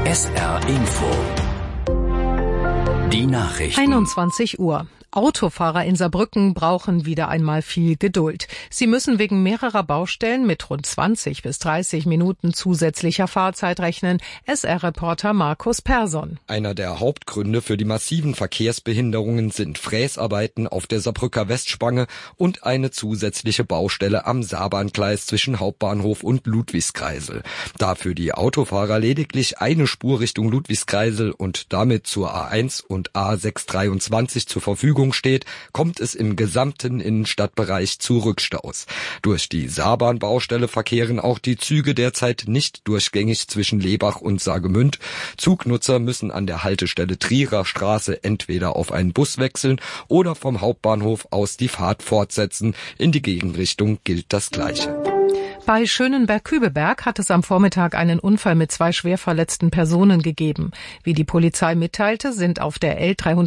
SR Info. Die Nachrichten. 21 Uhr. Autofahrer in Saarbrücken brauchen wieder einmal viel Geduld. Sie müssen wegen mehrerer Baustellen mit rund 20 bis 30 Minuten zusätzlicher Fahrzeit rechnen. SR-Reporter Markus Persson. Einer der Hauptgründe für die massiven Verkehrsbehinderungen sind Fräsarbeiten auf der Saarbrücker Westspange und eine zusätzliche Baustelle am Saarbahngleis zwischen Hauptbahnhof und Ludwigskreisel. Da für die Autofahrer lediglich eine Spur Richtung Ludwigskreisel und damit zur A1 und A623 zur Verfügung steht, kommt es im gesamten Innenstadtbereich zu Rückstaus. Durch die Saarbahnbaustelle verkehren auch die Züge derzeit nicht durchgängig zwischen Lebach und Saargemünd. Zugnutzer müssen an der Haltestelle Trierer Straße entweder auf einen Bus wechseln oder vom Hauptbahnhof aus die Fahrt fortsetzen. In die Gegenrichtung gilt das Gleiche. Bei Schönenberg-Kübelberg hat es am Vormittag einen Unfall mit 2 schwer verletzten Personen gegeben. Wie die Polizei mitteilte, sind auf der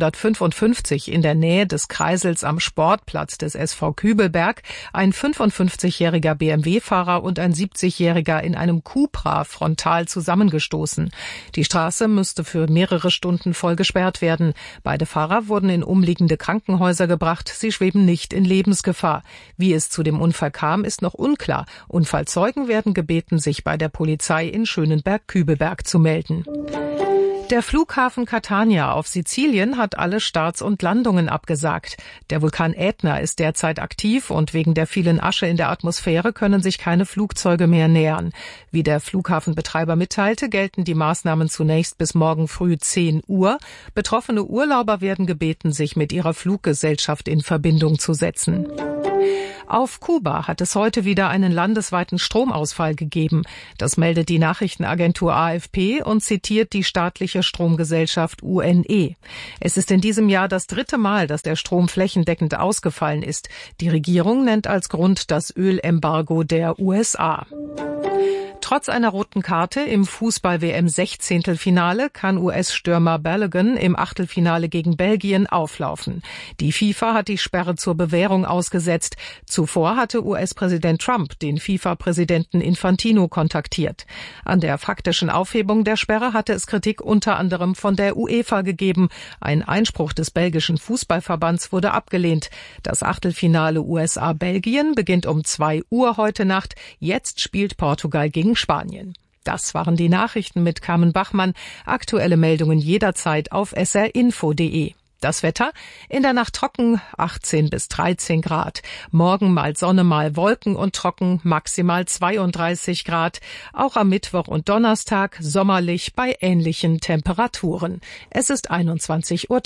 L355 in der Nähe des Kreisels am Sportplatz des SV Kübelberg ein 55-jähriger BMW-Fahrer und ein 70-jähriger in einem Cupra frontal zusammengestoßen. Die Straße müsste für mehrere Stunden voll gesperrt werden. Beide Fahrer wurden in umliegende Krankenhäuser gebracht. Sie schweben nicht in Lebensgefahr. Wie es zu dem Unfall kam, ist noch unklar. Unfallzeugen werden gebeten, sich bei der Polizei in Schönenberg-Kübelberg zu melden. Der Flughafen Catania auf Sizilien hat alle Starts und Landungen abgesagt. Der Vulkan Ätna ist derzeit aktiv und wegen der vielen Asche in der Atmosphäre können sich keine Flugzeuge mehr nähern. Wie der Flughafenbetreiber mitteilte, gelten die Maßnahmen zunächst bis morgen früh 10 Uhr. Betroffene Urlauber werden gebeten, sich mit ihrer Fluggesellschaft in Verbindung zu setzen. Auf Kuba hat es heute wieder einen landesweiten Stromausfall gegeben. Das meldet die Nachrichtenagentur AFP und zitiert die staatliche Stromgesellschaft UNE. Es ist in diesem Jahr das 3. Mal, dass der Strom flächendeckend ausgefallen ist. Die Regierung nennt als Grund das Ölembargo der USA. Trotz einer roten Karte im Fußball-WM-16-Finale kann US-Stürmer Balogun im Achtelfinale gegen Belgien auflaufen. Die FIFA hat die Sperre zur Bewährung ausgesetzt. Zuvor hatte US-Präsident Trump den FIFA-Präsidenten Infantino kontaktiert. An der faktischen Aufhebung der Sperre hatte es Kritik unter anderem von der UEFA gegeben. Ein Einspruch des belgischen Fußballverbands wurde abgelehnt. Das Achtelfinale USA-Belgien beginnt um 2 Uhr heute Nacht. Jetzt spielt Portugal gegen Spanien. Das waren die Nachrichten mit Carmen Bachmann. Aktuelle Meldungen jederzeit auf srinfo.de. Das Wetter: in der Nacht trocken, 18 bis 13 Grad. Morgen mal Sonne, mal Wolken und trocken, maximal 32 Grad. Auch am Mittwoch und Donnerstag sommerlich bei ähnlichen Temperaturen. Es ist 21:03 Uhr.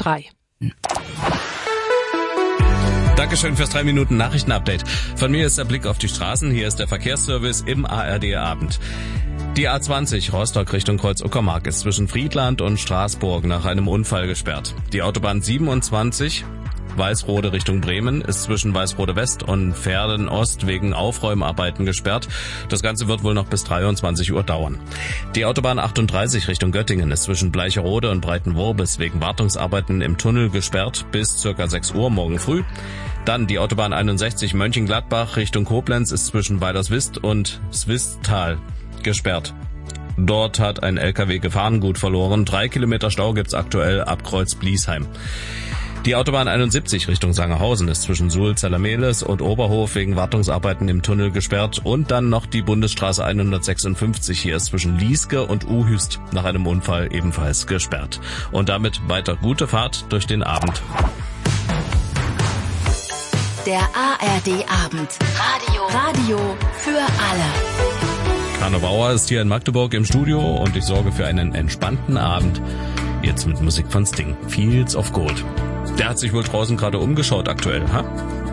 Dankeschön fürs 3 Minuten Nachrichtenupdate. Von mir ist der Blick auf die Straßen. Hier ist der Verkehrsservice im ARD Abend. Die A20 Rostock Richtung Kreuz-Uckermark ist zwischen Friedland und Straßburg nach einem Unfall gesperrt. Die Autobahn 27 Weißrode Richtung Bremen ist zwischen Weißrode West und Verden Ost wegen Aufräumarbeiten gesperrt. Das Ganze wird wohl noch bis 23 Uhr dauern. Die Autobahn 38 Richtung Göttingen ist zwischen Bleicherode und Breitenworbis wegen Wartungsarbeiten im Tunnel gesperrt bis ca. 6 Uhr morgen früh. Dann die Autobahn 61 Mönchengladbach Richtung Koblenz ist zwischen Weilerswist und Swistal gesperrt. Dort hat ein LKW Gefahrengut verloren. 3 Kilometer Stau gibt's aktuell ab Kreuz-Bliesheim. Die Autobahn 71 Richtung Sangerhausen ist zwischen Suhl-Zellermehles und Oberhof wegen Wartungsarbeiten im Tunnel gesperrt. Und dann noch die Bundesstraße 156 hier ist zwischen Lieske und Uhüst nach einem Unfall ebenfalls gesperrt. Und damit weiter gute Fahrt durch den Abend. Der ARD Abend. Radio für alle. Arno Bauer ist hier in Magdeburg im Studio und ich sorge für einen entspannten Abend. Jetzt mit Musik von Sting. Fields of Gold. Der hat sich wohl draußen gerade umgeschaut aktuell, ha?